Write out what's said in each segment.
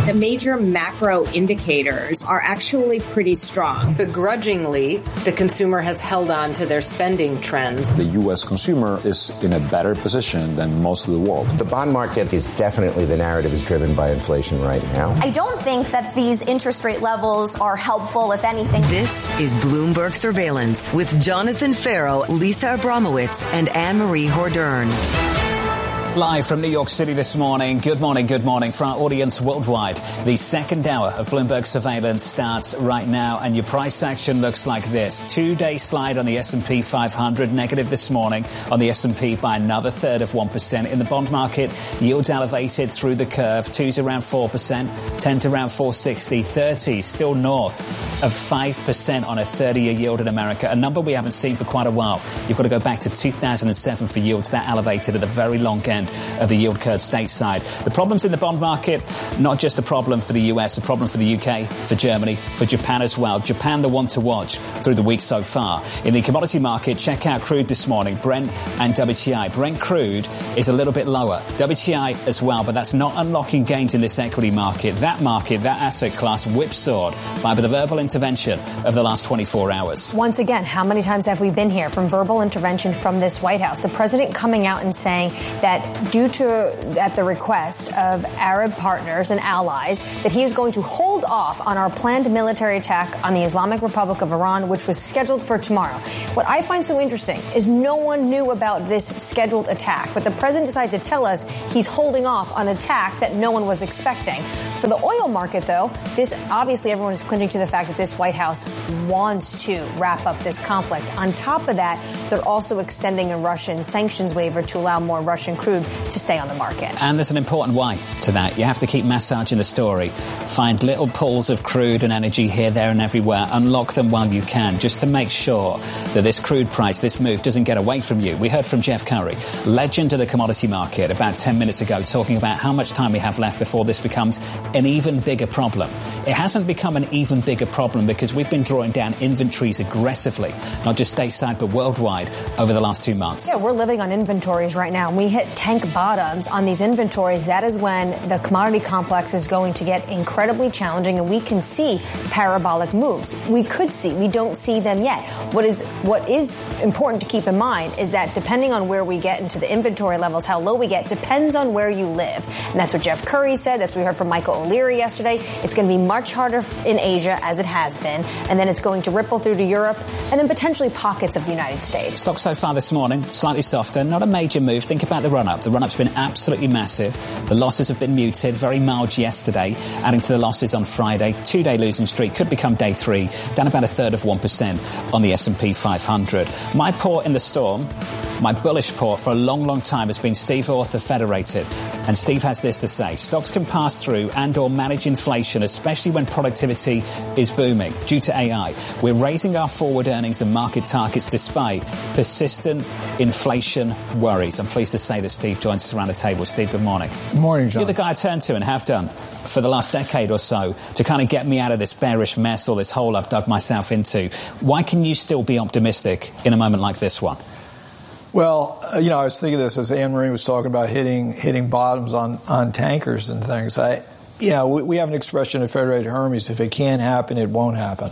The major macro indicators are actually pretty strong. Begrudgingly, the consumer has held on to their spending trends. The U.S. consumer is in a better position than most of the world. The bond market is definitely, the narrative is driven by inflation right now. I don't think that these interest rate levels are helpful, if anything. This is Bloomberg Surveillance with Jonathan Farrow, Lisa Abramowitz, and Anne-Marie Hordern. Live from New York City this morning. Good morning for our audience worldwide. The second hour of Bloomberg Surveillance starts right now, and your price action looks like this. 2-day slide on the S&P 500, negative this morning on the S&P by another third of 1%. In the bond market, yields elevated through the curve. 2's around 4%, 10's around 4.60, 30 still north of 5% on a 30-year yield in America, a number we haven't seen for quite a while. You've got to go back to 2007 for yields that elevated at the very long end of the yield curve stateside. The problems in the bond market, not just a problem for the US, a problem for the UK, for Germany, for Japan as well. Japan, the one to watch through the week so far. In the commodity market, check out crude this morning, Brent and WTI. Brent crude is a little bit lower. WTI as well, but that's not unlocking gains in this equity market. That asset class whipsawed by the verbal intervention of the last 24 hours. Once again, how many times have we been here from verbal intervention from this White House? The president coming out and saying that at the request of Arab partners and allies, that he is going to hold off on our planned military attack on the Islamic Republic of Iran, which was scheduled for tomorrow. What I find so interesting is no one knew about this scheduled attack, but the president decided to tell us he's holding off on an attack that no one was expecting. For the oil market, though, this obviously everyone is clinging to the fact that this White House wants to wrap up this conflict. On top of that, they're also extending a Russian sanctions waiver to allow more Russian crude to stay on the market. And there's an important why to that. You have to keep massaging the story. Find little pools of crude and energy here, there and everywhere. Unlock them while you can, just to make sure that this crude price, this move, doesn't get away from you. We heard from Jeff Curry, legend of the commodity market, about 10 minutes ago, talking about how much time we have left before this becomes an even bigger problem. It hasn't become an even bigger problem because we've been drawing down inventories aggressively, not just stateside but worldwide, over the last 2 months. Yeah, we're living on inventories right now. We hit tank bottoms on these inventories. That is when the commodity complex is going to get incredibly challenging, and we can see parabolic moves. We don't see them yet. What is important to keep in mind is that depending on where we get into the inventory levels, how low we get, depends on where you live. And that's what Jeff Curry said. That's what we heard from Michael O'Leary yesterday. It's going to be much harder in Asia, as it has been, and then it's going to ripple through to Europe, and then potentially pockets of the United States. Stock so far this morning, slightly softer, not a major move. Think about the run-up. The run-up's been absolutely massive. The losses have been muted, very mild yesterday, adding to the losses on Friday. 2-day losing streak could become day 3, down about a third of 1% on the S&P 500. My port in the storm, my bullish port for a long, long time has been Steve Orth of Federated. And Steve has this to say: stocks can pass through and or manage inflation, especially when productivity is booming due to AI. We're raising our forward earnings and market targets despite persistent inflation worries. I'm pleased to say that Steve joins us around the table. Steve, good morning. Good morning, John. You're the guy I turn to and have done for the last decade or so to kind of get me out of this bearish mess or this hole I've dug myself into. Why can you still be optimistic in a moment like this one? Well, I was thinking this as Anne-Marie was talking about hitting bottoms on tankers and things. We have an expression at Federated Hermes: if it can't happen, it won't happen.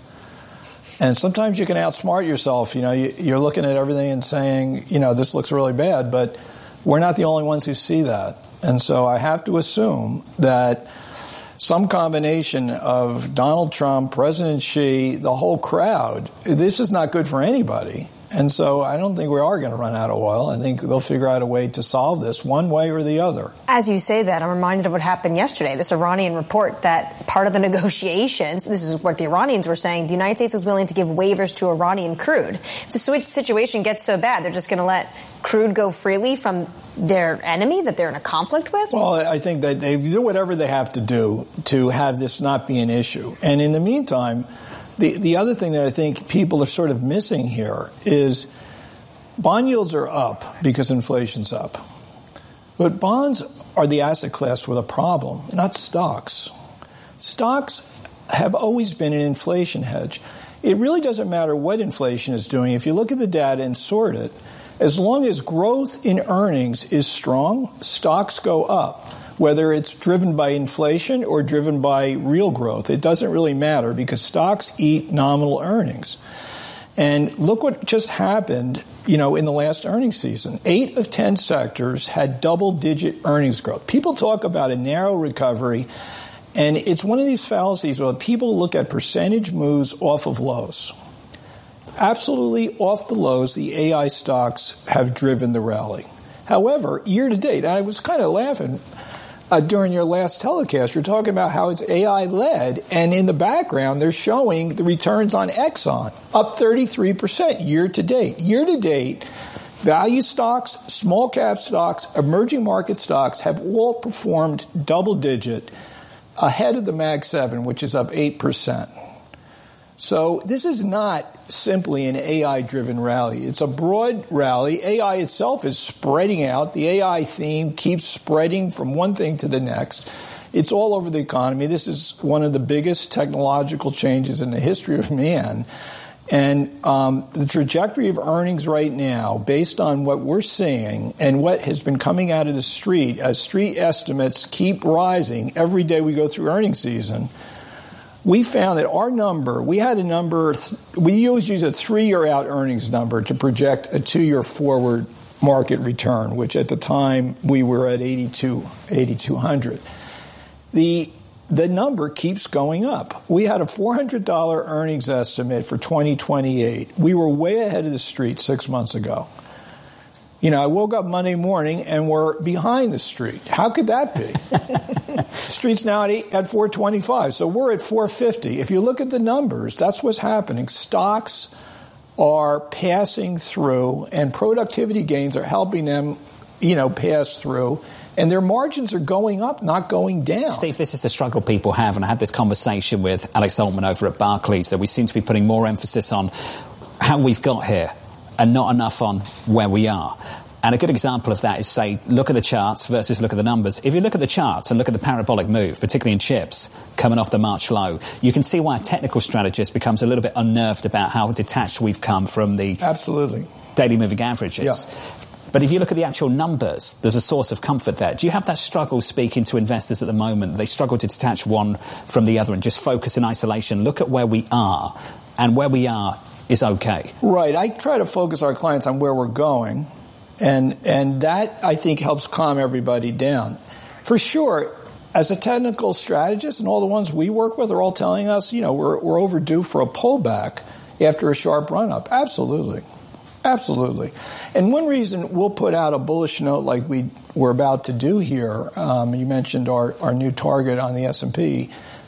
And sometimes you can outsmart yourself. You're looking at everything and saying, this looks really bad, but we're not the only ones who see that. And so I have to assume that some combination of Donald Trump, President Xi, the whole crowd, this is not good for anybody. And so I don't think we are going to run out of oil. I think they'll figure out a way to solve this one way or the other. As you say that, I'm reminded of what happened yesterday. This Iranian report that part of the negotiations, this is what the Iranians were saying, the United States was willing to give waivers to Iranian crude. If the situation gets so bad, they're just going to let crude go freely from their enemy that they're in a conflict with? Well, I think that they do whatever they have to do to have this not be an issue. And in the meantime, the other thing that I think people are sort of missing here is bond yields are up because inflation's up. But bonds are the asset class with a problem, not stocks. Stocks have always been an inflation hedge. It really doesn't matter what inflation is doing. If you look at the data and sort it, as long as growth in earnings is strong, stocks go up. whether it's driven by inflation or driven by real growth. It doesn't really matter because stocks eat nominal earnings. And look what just happened, in the last earnings season. 8 of 10 sectors had double-digit earnings growth. People talk about a narrow recovery, and it's one of these fallacies where people look at percentage moves off of lows. Absolutely off the lows, the AI stocks have driven the rally. However, year to date, I was kind of laughing during your last telecast, you're talking about how it's AI-led, and in the background, they're showing the returns on Exxon, up 33% year to date. Year to date, value stocks, small cap stocks, emerging market stocks have all performed double-digit ahead of the Mag 7, which is up 8%. So this is not simply an AI-driven rally. It's a broad rally. AI itself is spreading out. The AI theme keeps spreading from one thing to the next. It's all over the economy. This is one of the biggest technological changes in the history of man. And the trajectory of earnings right now, based on what we're seeing and what has been coming out of the street, as street estimates keep rising every day we go through earnings season, we found that our number, we had a number, we always use a 3-year out earnings number to project a 2-year forward market return, which at the time we were at 8,200. The number keeps going up. We had a $400 earnings estimate for 2028. We were way ahead of the street 6 months ago. I woke up Monday morning and we're behind the street. How could that be? The street's now at 425, so we're at 450. If you look at the numbers, that's what's happening. Stocks are passing through, and productivity gains are helping them, pass through. And their margins are going up, not going down. Steve, this is the struggle people have, and I had this conversation with Alex Altman over at Barclays, that we seem to be putting more emphasis on how we've got here and not enough on where we are. And a good example of that is, say, look at the charts versus look at the numbers. If you look at the charts and look at the parabolic move, particularly in chips, coming off the March low, you can see why a technical strategist becomes a little bit unnerved about how detached we've come from the daily moving averages. Yeah. But if you look at the actual numbers, there's a source of comfort there. Do you have that struggle speaking to investors at the moment? They struggle to detach one from the other and just focus in isolation. Look at where we are, and where we are is okay. Right. I try to focus our clients on where we're going, and that, I think, helps calm everybody down. For sure, as a technical strategist, and all the ones we work with are all telling us, we're overdue for a pullback after a sharp run-up. Absolutely. Absolutely. And one reason we'll put out a bullish note like we're about to do here, you mentioned our new target on the S&P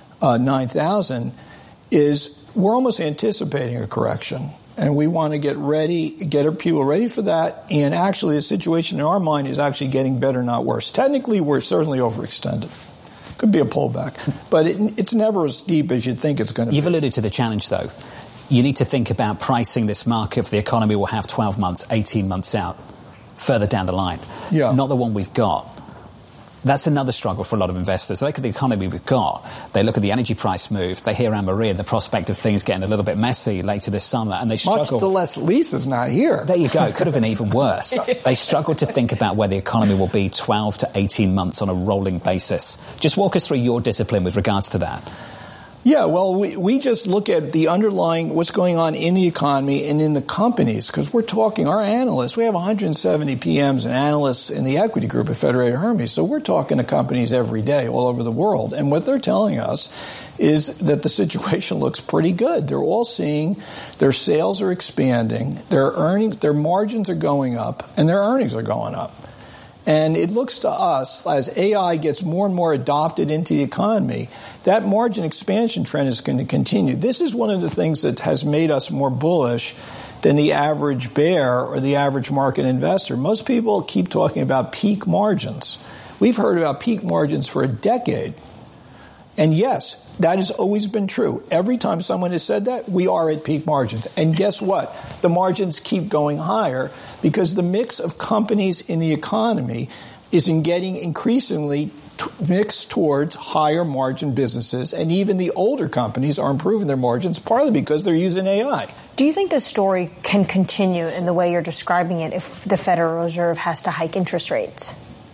9,000, is we're almost anticipating a correction. And we want to get our people ready for that. And actually, the situation in our mind is actually getting better, not worse. Technically, we're certainly overextended. Could be a pullback. But it's never as deep as you'd think it's going to be. You've alluded to the challenge, though. You need to think about pricing this market if the economy will have 12 months, 18 months out, further down the line. Yeah. Not the one we've got. That's another struggle for a lot of investors. They look at the economy we've got. They look at the energy price move. They hear Anne-Marie and the prospect of things getting a little bit messy later this summer, and they struggle. Much to less Lisa's not here. There you go. Could have been even worse. They struggle to think about where the economy will be 12 to 18 months on a rolling basis. Just walk us through your discipline with regards to that. Yeah, well, we just look at the underlying, what's going on in the economy and in the companies, because we're talking, our analysts, we have 170 PMs and analysts in the equity group at Federated Hermes, so we're talking to companies every day all over the world, and what they're telling us is that the situation looks pretty good. They're all seeing their sales are expanding, their earnings, their margins are going up, and their earnings are going up. And it looks to us, as AI gets more and more adopted into the economy, that margin expansion trend is going to continue. This is one of the things that has made us more bullish than the average bear or the average market investor. Most people keep talking about peak margins. We've heard about peak margins for a decade. And yes, that has always been true. Every time someone has said that, we are at peak margins. And guess what? The margins keep going higher because the mix of companies in the economy is getting increasingly mixed towards higher margin businesses. And even the older companies are improving their margins, partly because they're using AI. Do you think this story can continue in the way you're describing it if the Federal Reserve has to hike interest rates?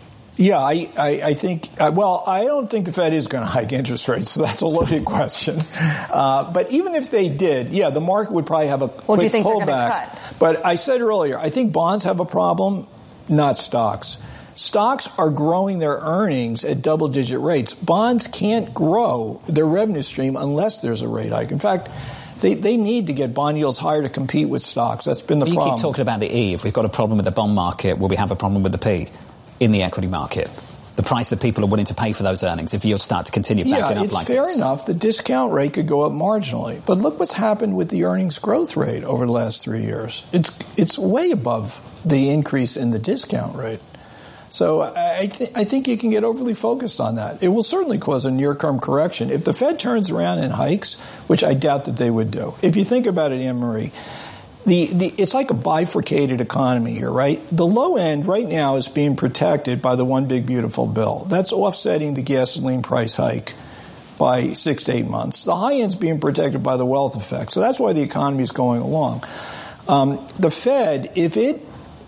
Yeah, I think, well, I don't think the Fed is going to hike interest rates, so that's a loaded question. But even if they did, yeah, the market would probably have a quick do you think pullback. They're going to cut? But I said earlier, I think bonds have a problem, not stocks. Stocks are growing their earnings at double-digit rates. Bonds can't grow their revenue stream unless there's a rate hike. In fact, they need to get bond yields higher to compete with stocks. That's been the problem. You keep talking about the E. If we've got a problem with the bond market, will we have a problem with the P in the equity market? The price that people are willing to pay for those earnings if yields start to continue backing up like this. Yeah, it's fair enough. The discount rate could go up marginally. But look what's happened with the earnings growth rate over the last 3 years. It's way above the increase in the discount rate. So I think you can get overly focused on that. It will certainly cause a near-term correction. If the Fed turns around and hikes, which I doubt that they would do. If you think about it, Anne-Marie, it's like a bifurcated economy here, right? The low end right now is being protected by the One Big Beautiful Bill. That's offsetting the gasoline price hike by 6 to 8 months. The high end's being protected by the wealth effect. So that's why the economy is going along. The Fed, if it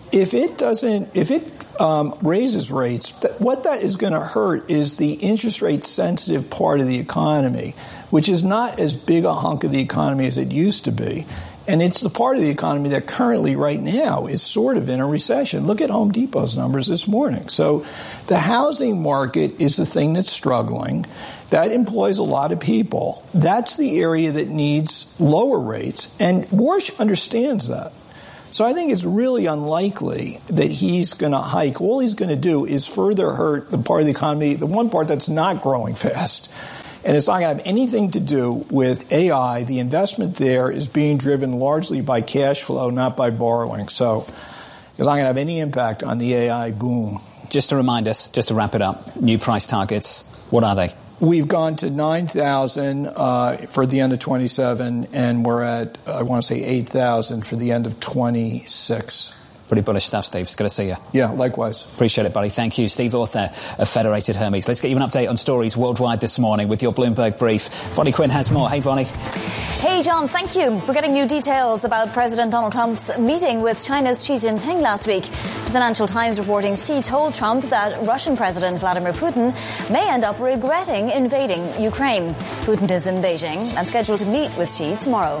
raises rates, what that is going to hurt is the interest rate sensitive part of the economy, which is not as big a hunk of the economy as it used to be. And it's the part of the economy that currently right now is sort of in a recession. Look at Home Depot's numbers this morning. So the housing market is the thing that's struggling. That employs a lot of people. That's the area that needs lower rates. And Warsh understands that. So I think it's really unlikely that he's going to hike. All he's going to do is further hurt the part of the economy, the one part that's not growing fast. And it's not going to have anything to do with AI. The investment there is being driven largely by cash flow, not by borrowing. So it's not going to have any impact on the AI boom. Just to remind us, just to wrap it up, new price targets, what are they? We've gone to 9,000 for the end of 27, and we're at, I want to say, 8,000 for the end of 26. Pretty bullish stuff, Steve. It's good to see you. Yeah, likewise. Appreciate it, buddy. Thank you. Steve Arthur of Federated Hermes. Let's get you an update on stories worldwide this morning with your Bloomberg Brief. Vonnie Quinn has more. Hey, Vonnie. Hey, John. Thank you. We're getting new details about President Donald Trump's meeting with China's Xi Jinping last week. The Financial Times reporting Xi told Trump that Russian President Vladimir Putin may end up regretting invading Ukraine. Putin is in Beijing and scheduled to meet with Xi tomorrow.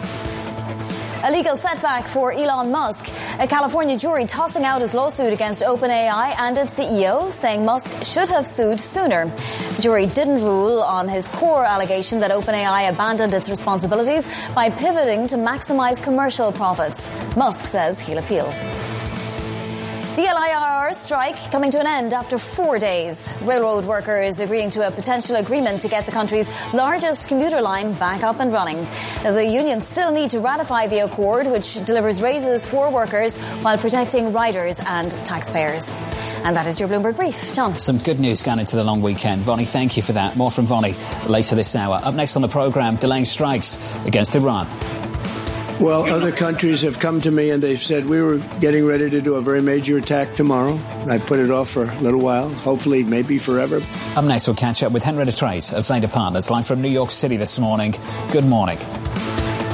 A legal setback for Elon Musk. A California jury tossing out his lawsuit against OpenAI and its CEO, saying Musk should have sued sooner. The jury didn't rule on his core allegation that OpenAI abandoned its responsibilities by pivoting to maximize commercial profits. Musk says he'll appeal. The LIRR strike coming to an end after 4 days. Railroad workers agreeing to a potential agreement to get the country's largest commuter line back up and running. Now, the unions still need to ratify the accord, which delivers raises for workers while protecting riders and taxpayers. And that is your Bloomberg Brief. John. Some good news going into the long weekend. Vonnie, thank you for that. More from Vonnie later this hour. Up next on the programme, delaying strikes against Iran. Well, other countries have come to me and they've said we were getting ready to do a very major attack tomorrow. I put it off for a little while, hopefully maybe forever. Up next, we'll catch up with Henrietta Trace of Vader Partners, live from New York City this morning. Good morning.